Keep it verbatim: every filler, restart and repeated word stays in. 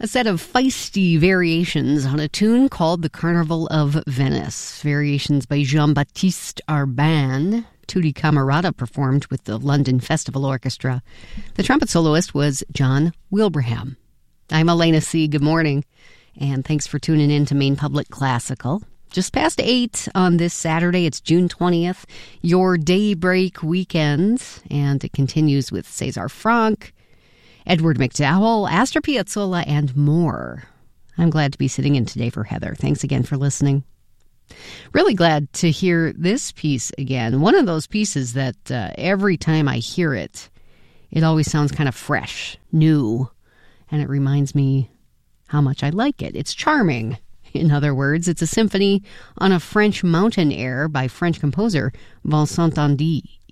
A set of feisty variations on a tune called The Carnival of Venice. Variations by Jean-Baptiste Arban. Tutti Camerata performed with the London Festival Orchestra. The trumpet soloist was John Wilbraham. I'm Elena C. Good morning, and thanks for tuning in to Maine Public Classical. Just past eight on this Saturday. It's June twentieth, your daybreak weekend, and it continues with César Franck, Edward McDowell, Astor Piazzolla, and more. I'm glad to be sitting in today for Heather. Thanks again for listening. Really glad to hear this piece again. One of those pieces that uh, every time I hear it, it always sounds kind of fresh, new, and it reminds me how much I like it. It's charming. In other words, it's a symphony on a French mountain air by French composer Vincent Tandy.